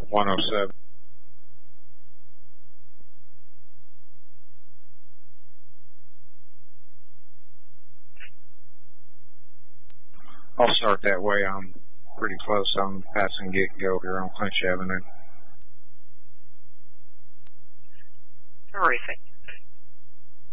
107. I'll start that way. I'm pretty close on passing get-go here on Clinch Avenue. Terrific.